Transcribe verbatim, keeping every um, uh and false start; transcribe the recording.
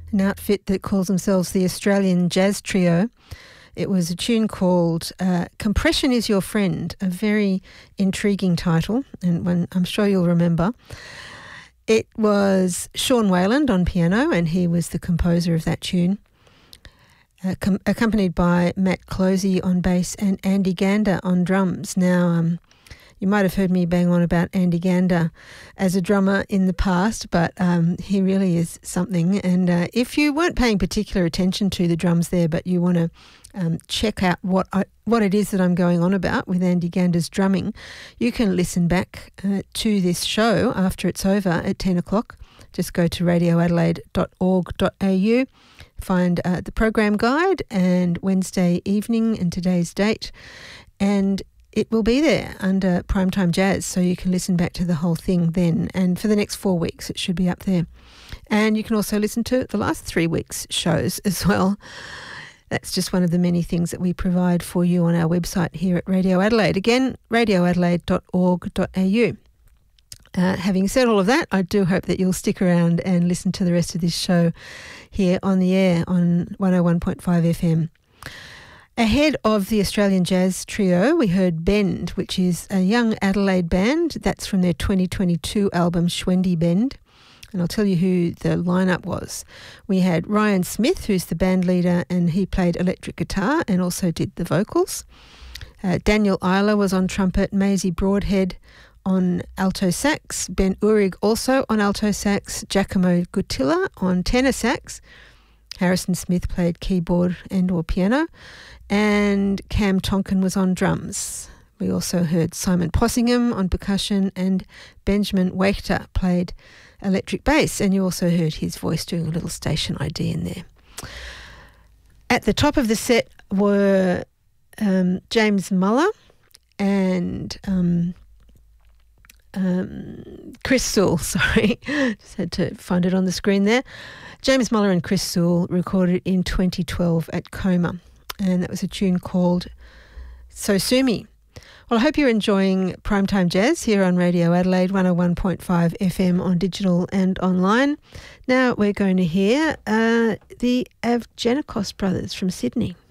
an outfit that calls themselves the Australian Jazz Trio. It was a tune called uh, Compression is Your Friend, a very intriguing title, and one I'm sure you'll remember. It was Sean Wayland on piano, and he was the composer of that tune, uh, com- accompanied by Matt Closey on bass and Andy Gander on drums. Now, um, you might have heard me bang on about Andy Gander as a drummer in the past, but um, he really is something. And uh, if you weren't paying particular attention to the drums there, but you want to um, check out what I, what it is that I'm going on about with Andy Gander's drumming, you can listen back uh, to this show after it's over at ten o'clock. Just go to radio adelaide dot org dot a u, find uh, the program guide and Wednesday evening and today's date, and it will be there under Primetime Jazz, so you can listen back to the whole thing then. And for the next four weeks, it should be up there. And you can also listen to the last three weeks' shows as well. That's just one of the many things that we provide for you on our website here at Radio Adelaide. Again, radio adelaide dot org dot a u. Uh, having said all of that, I do hope that you'll stick around and listen to the rest of this show here on the air on one oh one point five F M. Ahead of the Australian Jazz Trio, we heard Bend, which is a young Adelaide band. That's from their twenty twenty-two album Schwendy Bend. And I'll tell you who the lineup was. We had Ryan Smith, who's the band leader, and he played electric guitar and also did the vocals. Uh, Daniel Eiler was on trumpet, Maisie Broadhead on alto sax, Ben Uhrig also on alto sax, Giacomo Gutilla on tenor sax, Harrison Smith played keyboard and or piano, and Cam Tonkin was on drums. We also heard Simon Possingham on percussion, and Benjamin Wachter played electric bass, and you also heard his voice doing a little station I D in there. At the top of the set were um, James Muller and um, um, Chris Sewell, sorry, just had to find it on the screen there. James Muller and Chris Sewell recorded in twenty twelve at Coma, and that was a tune called So Sue Me. Well, I hope you're enjoying Primetime Jazz here on Radio Adelaide one oh one point five F M on digital and online. Now we're going to hear uh, the Avgenikos brothers from Sydney.